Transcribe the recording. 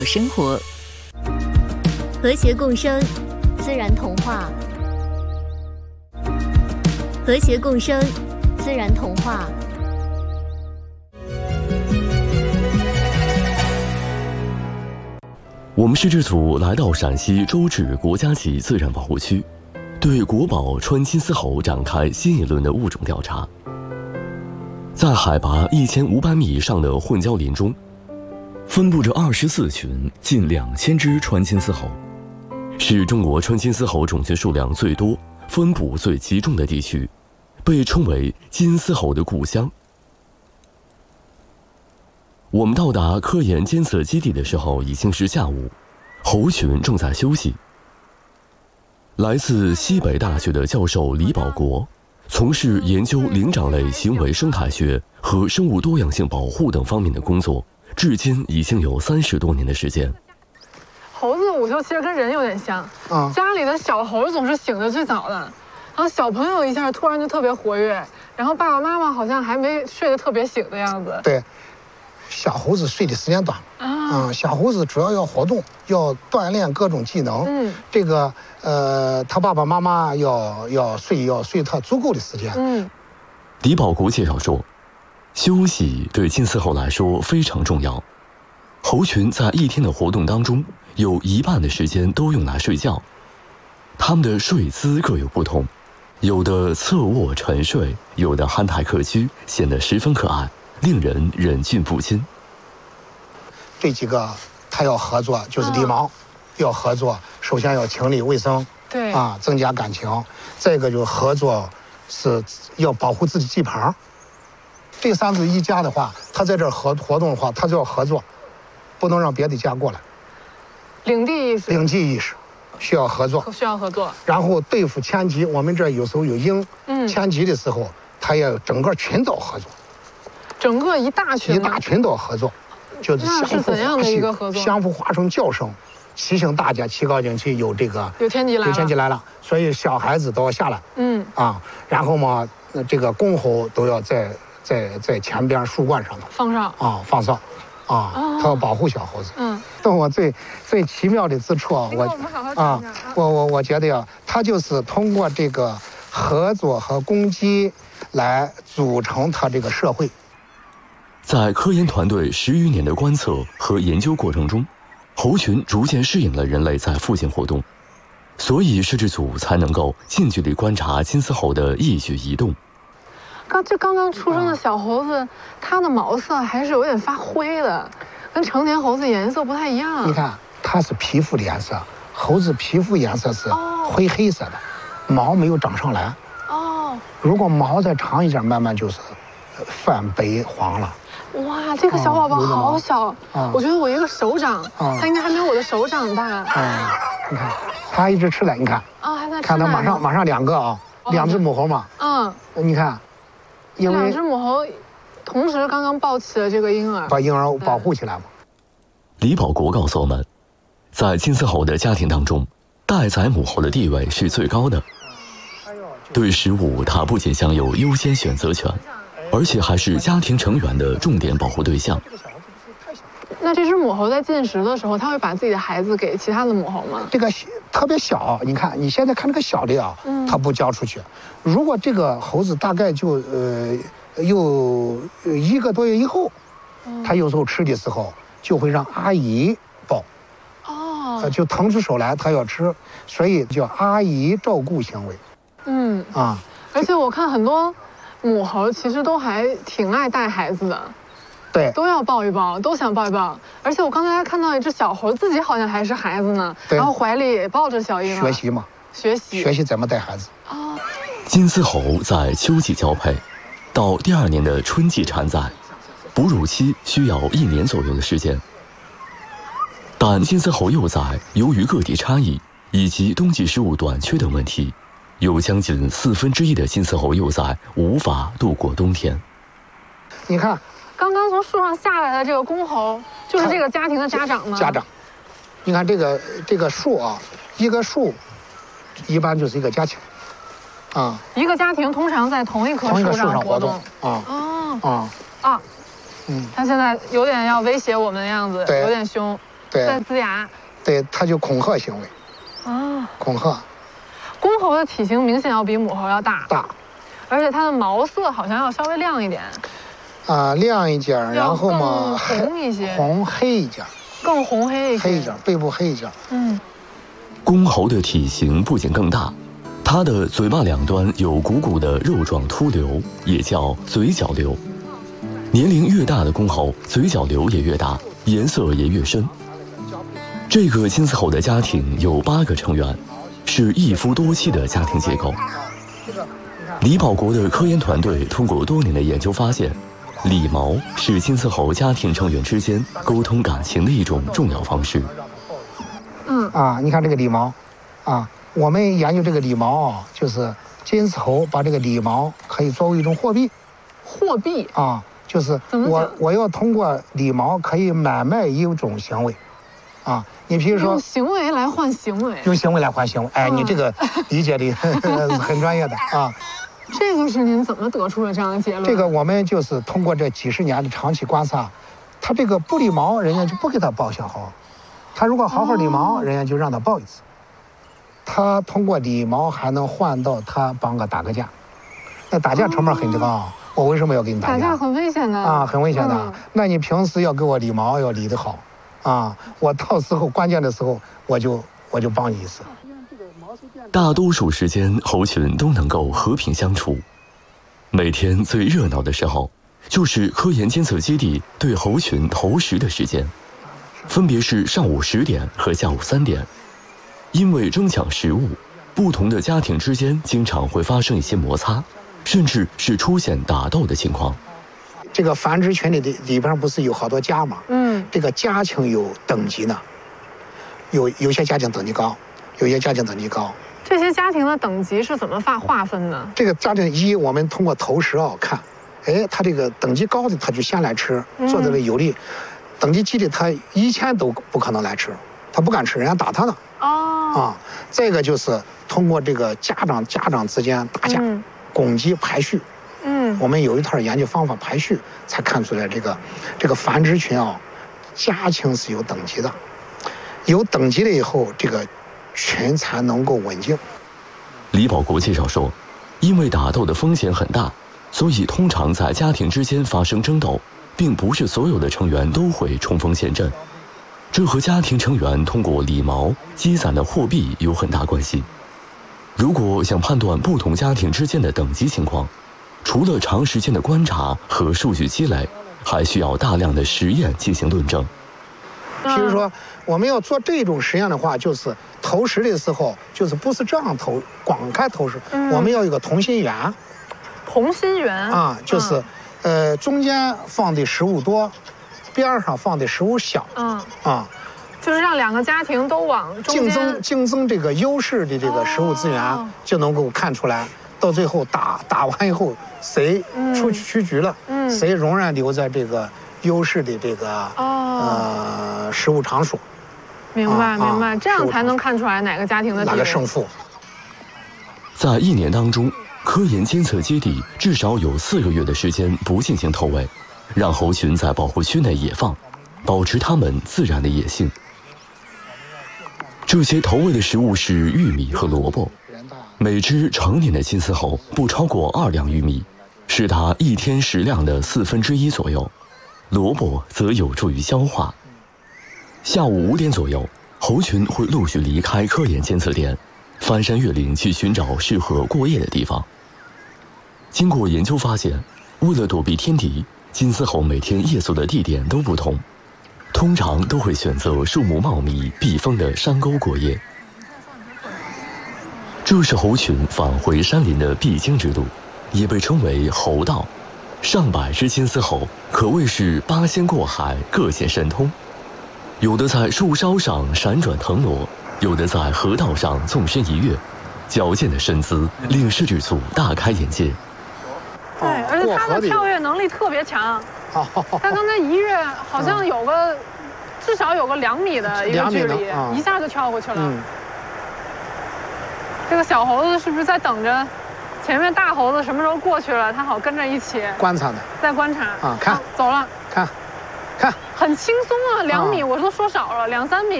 生活，和谐共生，自然童话。和谐共生，自然童话。 我们摄制组来到陕西周至国家级自然保护区，对国宝川金丝猴展开新一轮的物种调查。在海拔1500米以上的混交林中，分布着24群近2000只川金丝猴，是中国川金丝猴种群数量最多、分布最集中的地区，被称为金丝猴的故乡。我们到达科研监测基地的时候已经是下午，猴群正在休息。来自西北大学的教授李保国，从事研究灵长类行为生态学和生物多样性保护等方面的工作，至今已经有30多年的时间。 猴子午休其实跟人有点像，家里的小猴总是醒得最早的，然后小朋友一下突然就特别活跃，然后爸爸妈妈好像还没睡得特别醒的样子。 对，小猴子睡的时间短小猴子主要要活动，要锻炼各种技能。这个他爸爸妈妈要睡他足够的时间。 李保国介绍说，休息对金丝猴来说非常重要。猴群在一天的活动当中，有一半的时间都用来睡觉。它们的睡姿各有不同，有的侧卧沉睡，有的憨态可掬，显得十分可爱，令人忍俊不禁。 这几个他要合作，就是狸猫，要合作，首先要清理卫生， 对增加感情。再一个就合作是要保护自己地盘。这3只一家的话，他在这儿活动的话，他就要合作，不能让别的家过来。 领地意识需要合作，然后对付迁徙，我们这有时候有鹰，迁徙的时候，他也整个群岛合作， 整个一大群岛合作，就是相互发出叫声，提醒大家起高警惕，有天敌来了，所以小孩子都要下来，然后嘛，这个公猴都要在前边树冠上头放哨。他要保护小猴子。但我最奇妙的之处我觉得他就是通过这个合作和攻击来组成他这个社会。 在科研团队10余年的观测和研究过程中，猴群逐渐适应了人类在附近活动，所以摄制组才能够近距离观察金丝猴的一举一动。 刚刚出生的小猴子，它的毛色还是有点发灰的，跟成年猴子颜色不太一样。 你看，它是皮肤的颜色，猴子皮肤颜色是灰黑色的，毛没有长上来。如果毛再长一点，慢慢就是泛白黄了。 哇，这个小宝宝好小，我觉得我一个手掌，它应该还没有我的手掌大。 你看，它一直吃奶，你看， 还在吃奶。 看它马上2个2只母猴嘛。你看。 这2只母猴同时刚刚抱起了这个婴儿， 把婴儿保护起来嘛。 李保国告诉我们，在金丝猴的家庭当中，待宰母猴的地位是最高的。对食物，它不仅享有优先选择权，而且还是家庭成员的重点保护对象。 那这只母猴在进食的时候，它会把自己的孩子给其他的母猴吗？ 这个特别小，你看你现在看这个小的它不交出去。如果这个猴子大概就有1个多月以后，它有时候吃的时候就会让阿姨抱。就腾出手来，它要吃，所以叫阿姨照顾行为。 而且我看很多母猴其实都还挺爱带孩子的。 对， 都要抱一抱，都想抱一抱。而且我刚才还看到一只小猴，自己好像还是孩子呢，然后怀里也抱着小婴儿。 学习嘛，学习怎么带孩子。 金丝猴在秋季交配，到第2年的春季产崽，哺乳期需要1年左右的时间。但金丝猴幼崽由于个体差异以及冬季食物短缺等问题，有将近1/4的金丝猴幼崽无法度过冬天。 你看。 刚刚从树上下来的这个公猴，就是这个家庭的家长吗？ 家长，你看这个树一个树，一般就是一个家庭， 一个家庭通常在同一棵树上活动。 啊， 他现在有点要威胁我们的样子，有点凶。 在呲牙。 对，它就恐吓行为。恐吓。 公猴的体型明显要比母猴要大。 大。 而且它的毛色好像要稍微亮一点。 亮一点，然后嘛红一些， 黑一点， 更红黑一些， 黑一点，背部黑一点。 公猴的体型不仅更大，它的嘴巴两端有鼓鼓的肉状突瘤，也叫嘴角瘤。年龄越大的公猴，嘴角瘤也越大，颜色也越深。这个金丝猴的家庭有8个成员，是一夫多妻的家庭结构。李保国的科研团队通过多年的研究发现，理毛是金丝猴家庭成员之间沟通感情的一种重要方式。 你看这个理毛，我们研究这个理毛就是金丝猴把这个理毛可以作为一种货币。 货币就是我要通过理毛可以买卖一种行为，你比如说用行为来换行为， 用行为来换行为，你这个理解的很专业的这个是您怎么得出了这样的结论？ 这个我们就是通过这几十年的长期观察，他这个不理毛，人家就不给他报小猴；他如果好好理毛，人家就让他报一次。他通过理毛还能换到他帮个打个架，那打架成本很高。我为什么要给你打架？ 打架很危险的很危险的。那你平时要给我理毛，要理得好我到时候关键的时候我就帮你一次。 大多数时间，猴群都能够和平相处。每天最热闹的时候，就是科研监测基地对猴群投食的时间，分别是上午10点和下午3点。因为争抢食物，不同的家庭之间经常会发生一些摩擦，甚至是出现打斗的情况。 这个繁殖群里边不是有好多家吗？这个家庭有等级呢，有些家庭等级高，有些家庭等级高。 这些家庭的等级是怎么划分的？ 这个家庭我们通过投食看，他这个等级高的他就先来吃，做的有利；等级低的他以前都不可能来吃，他不敢吃，人家打他呢。再一个就是通过这个家长之间打架，攻击排序。我们有一套研究方法排序，才看出来这个繁殖群家庭是有等级的，有等级了以后，这个群才能够稳定。 李保国介绍说，因为打斗的风险很大，所以通常在家庭之间发生争斗，并不是所有的成员都会冲锋陷阵。这和家庭成员通过理毛积攒的货币有很大关系。如果想判断不同家庭之间的等级情况，除了长时间的观察和数据积累，还需要大量的实验进行论证。 比如说，我们要做这种实验的话，就是投食的时候，就是不是这样广开投食，我们要有个同心圆。 同心圆就是中间放的食物多，边上放的食物小。 就是让2个家庭都往中间竞争这个优势的这个食物资源，就能够看出来。到最后打完以后，谁出局了，谁仍然留在这个优势的这个食物场所。 明白，这样才能看出来哪个家庭的哪个胜负。 在1年当中，科研监测基地至少有4个月的时间不进行投喂，让猴群在保护区内野放，保持它们自然的野性。这些投喂的食物是玉米和萝卜。每只成年的金丝猴不超过2两玉米，是它1天食量的1/4左右。萝卜则有助于消化。下午5点左右，猴群会陆续离开科研监测点，翻山越岭去寻找适合过夜的地方。经过研究发现，为了躲避天敌，金丝猴每天夜宿的地点都不同，通常都会选择树木茂密、避风的山沟过夜。这是猴群返回山林的必经之路，也被称为猴道。上百只金丝猴可谓是8仙过海，各显神通。有的在树梢上闪转腾挪，有的在河道上纵身一跃，矫健的身姿令摄制组大开眼界。 对，而且它的跳跃能力特别强。它刚才一跃好像至少有个2米的一个距离，一下就跳过去了。这个小猴子是不是在等着前面大猴子什么时候过去了，它好跟着一起观察呢？ 在观察看走了， 看很轻松啊，2米我都说少了，2、3米。